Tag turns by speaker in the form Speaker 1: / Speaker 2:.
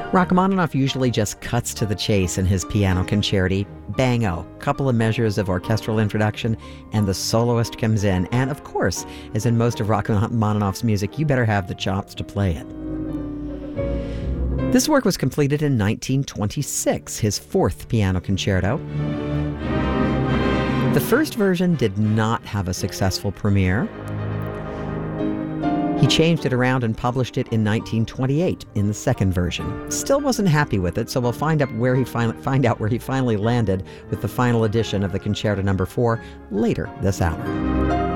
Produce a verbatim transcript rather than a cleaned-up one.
Speaker 1: Rachmaninoff usually just cuts to the chase in his piano concerti. Bang-o, couple of measures of orchestral introduction, and the soloist comes in. And of course, as in most of Rachmaninoff's music, you better have the chops to play it. This work was completed in nineteen twenty-six, his fourth piano concerto. The first version did not have a successful premiere. He changed it around and published it in nineteen twenty-eight in the second version. Still wasn't happy with it, so we'll find out where he finally find out where he finally landed with the final edition of the Concerto Number Four later this hour.